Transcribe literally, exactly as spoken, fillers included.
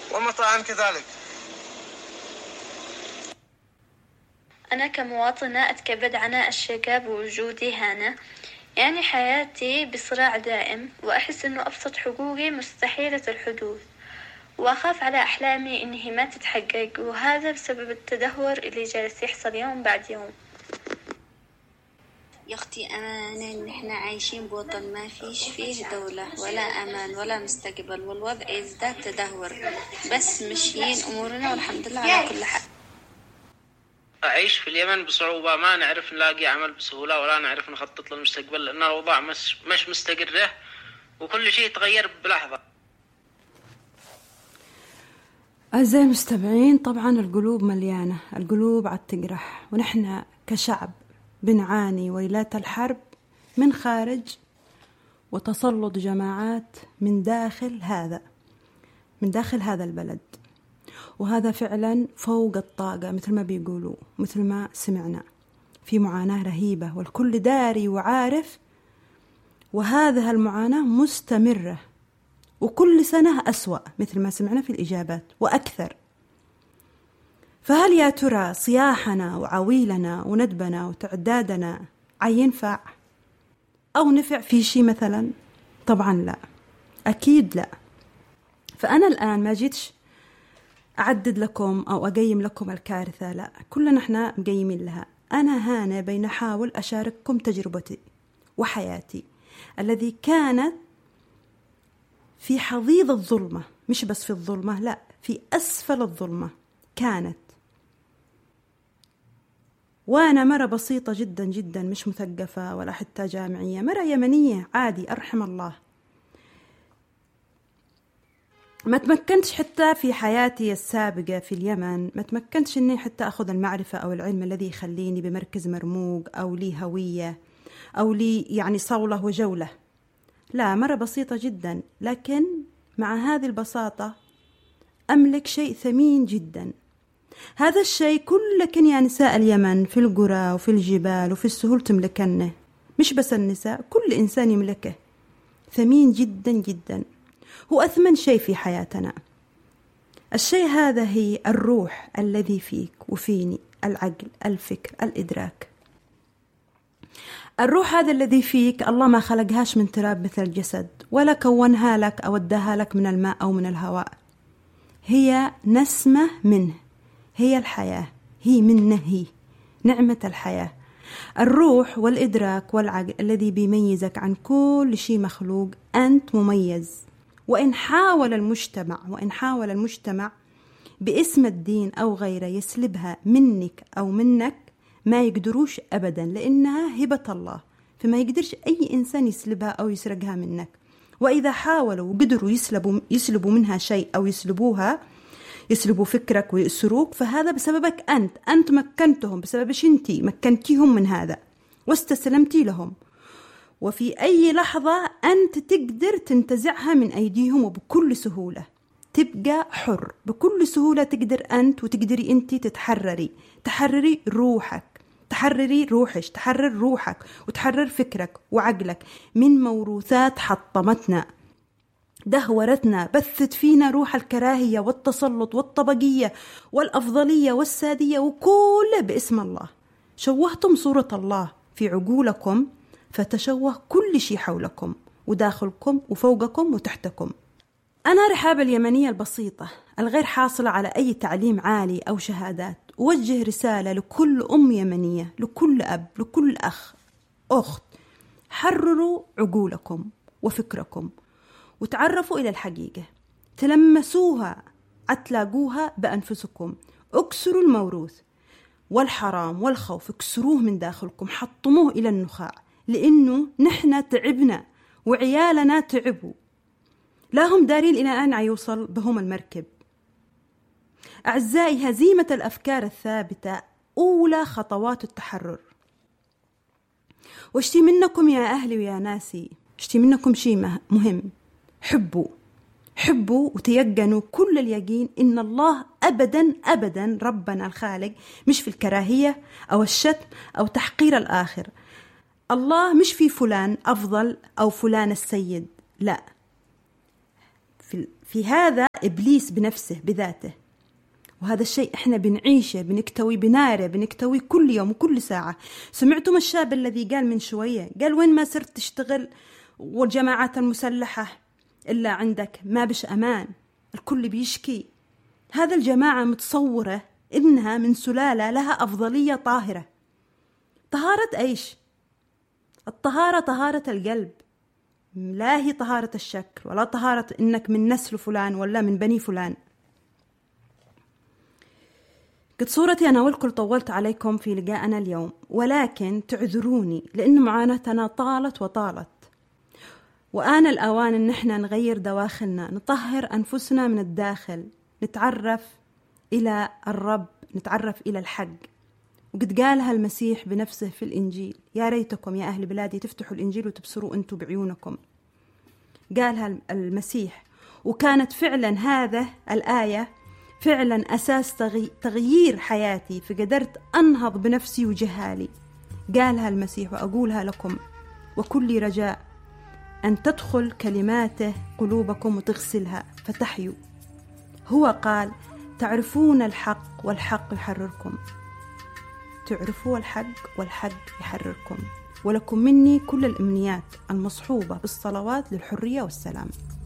والمطاعم كذلك. أنا كمواطنة أتكبد عناء الشقة بوجودي هنا، يعني حياتي بصراع دائم، وأحس أنه أبسط حقوقي مستحيلة الحدوث، وأخاف على أحلامي إنها ما تتحقق، وهذا بسبب التدهور اللي جالس يحصل يوم بعد يوم. يا أختي أمانة نحن عايشين بوطن ما فيش فيه دولة ولا أمان ولا مستقبل، والوضع يزداد تدهور، بس مشيين أمورنا والحمد لله على كل حال. أعيش في اليمن بصعوبة، ما نعرف نلاقي عمل بسهولة ولا نعرف نخطط للمستقبل، لأن الأوضاع مش, مش مستقرة وكل شيء يتغير بلحظة. أعزائي المستمعين، طبعا القلوب مليانة، القلوب عاد تجرح، ونحن كشعب بنعاني ويلات الحرب من خارج وتسلط جماعات من داخل هذا من داخل هذا البلد، وهذا فعلا فوق الطاقة مثل ما بيقولوا، مثل ما سمعنا، في معاناة رهيبة والكل داري وعارف، وهذه المعاناة مستمرة وكل سنة أسوأ مثل ما سمعنا في الإجابات وأكثر. فهل يا ترى صياحنا وعويلنا وندبنا وتعدادنا عينفع أو نفع في شيء مثلا؟ طبعا لا، أكيد لا. فأنا الآن ما جيتش أعدد لكم أو أقيم لكم الكارثة، لا، كلنا احنا مقيمين لها. أنا هنا بين أحاول أشارككم تجربتي وحياتي الذي كانت في حضيض الظلمة، مش بس في الظلمة، لا، في أسفل الظلمة كانت. وأنا مرة بسيطة جدا جدا، مش مثقفة ولا حتى جامعية، مرة يمنية عادي أرحم الله. ما تمكنتش حتى في حياتي السابقة في اليمن، ما تمكنتش أني حتى أخذ المعرفة أو العلم الذي يخليني بمركز مرموق أو لي هوية أو لي يعني صولة وجولة. لا، مرة بسيطة جدا، لكن مع هذه البساطة أملك شيء ثمين جدا. هذا الشيء كلكن يا نساء اليمن في القرى وفي الجبال وفي السهول تملكنه، مش بس النساء، كل إنسان يملكه، ثمين جدا جدا، هو أثمن شيء في حياتنا. الشيء هذا هي الروح الذي فيك وفيني، العقل، الفكر، الإدراك. الروح هذا الذي فيك الله ما خلقهاش من تراب مثل الجسد، ولا كونها لك أو اداها لك من الماء أو من الهواء، هي نسمة منه، هي الحياة، هي منه، هي نعمة الحياة. الروح والإدراك والعقل الذي بيميزك عن كل شيء مخلوق، أنت مميز. وإن حاول المجتمع وإن حاول المجتمع باسم الدين أو غيره يسلبها منك أو منك، ما يقدروش أبدا، لأنها هبة الله، فما يقدرش أي إنسان يسلبها أو يسرقها منك. وإذا حاولوا وقدروا يسلبوا, يسلبوا منها شيء أو يسلبوها، يسلبوا فكرك ويأسروك، فهذا بسببك أنت أنت مكنتهم، بسببش أنتي مكنتيهم من هذا واستسلمتي لهم. وفي أي لحظة أنت تقدر تنتزعها من أيديهم، وبكل سهولة تبقى حر، بكل سهولة تقدر أنت وتقدري أنت تتحرري، تحرري روحك، تحرري روحش، تحرر روحك وتحرر فكرك وعقلك من موروثات حطمتنا، دهورتنا، بثت فينا روح الكراهية والتسلط والطبقية والأفضلية والسادية، وكله باسم الله. شوهتم صورة الله في عقولكم، فتشوه كل شيء حولكم وداخلكم وفوقكم وتحتكم. أنا رحاب اليمنية البسيطة الغير حاصلة على أي تعليم عالي أو شهادات، أوجه رسالة لكل أم يمنية، لكل أب، لكل أخ، أخت: حرروا عقولكم وفكركم وتعرفوا إلى الحقيقة، تلمسوها، أتلاقوها بأنفسكم، اكسروا الموروث والحرام والخوف، اكسروه من داخلكم، حطموه إلى النخاع، لأنه نحن تعبنا وعيالنا تعبوا، لا هم دارين إلى أن يوصل بهم المركب. أعزائي، هزيمة الأفكار الثابتة أولى خطوات التحرر. واشتي منكم يا أهلي ويا ناسي، اشتي منكم شيء مهم: حبوا حبوا وتيقنوا كل اليقين إن الله أبدا أبدا ربنا الخالق مش في الكراهية أو الشتم أو تحقير الآخر. الله مش في فلان أفضل أو فلان السيد، لا، في في هذا إبليس بنفسه بذاته. وهذا الشيء إحنا بنعيشه، بنكتوي بناره، بنكتوي كل يوم وكل ساعة. سمعتم الشاب الذي قال من شوية، قال وين ما صرت تشتغل والجماعات المسلحة إلا عندك ما بش أمان، الكل بيشكي. هذا الجماعة متصورة إنها من سلالة لها أفضلية طاهرة. طهارة إيش؟ الطهارة طهارة القلب، لا هي طهارة الشكل ولا طهارة إنك من نسل فلان ولا من بني فلان. قد صورتي أنا والكل طولت عليكم في لقاءنا اليوم، ولكن تعذروني لأن معاناتنا طالت وطالت، وآن الأوان إن احنا نغير دواخلنا، نطهر أنفسنا من الداخل، نتعرف إلى الرب، نتعرف إلى الحق. وقد قالها المسيح بنفسه في الإنجيل، يا ريتكم يا أهل بلادي تفتحوا الإنجيل وتبصروا أنتم بعيونكم. قالها المسيح، وكانت فعلا هذا الآية فعلا أساس تغيير حياتي، فقدرت أنهض بنفسي وجهالي. قالها المسيح وأقولها لكم، وكل رجاء أن تدخل كلماته قلوبكم وتغسلها فتحيوا. هو قال تعرفون الحق والحق يحرركم، تعرفوا الحق والحق يحرركم، ولكم مني كل الأمنيات المصحوبة بالصلوات للحرية والسلام.